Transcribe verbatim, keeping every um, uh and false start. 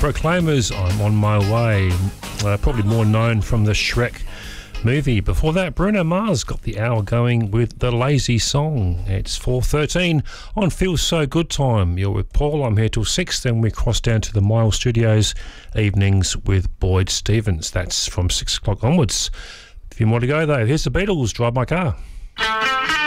Proclaimers, I'm on my way. Uh, probably more known from the Shrek movie. Before that, Bruno Mars got the hour going with The Lazy Song. It's four thirteen on Feels So Good time. You're with Paul. I'm here till six. Then we cross down to the Mile Studios evenings with Boyd Stevens. That's from six o'clock onwards. A few more to go though. Here's the Beatles, Drive My Car.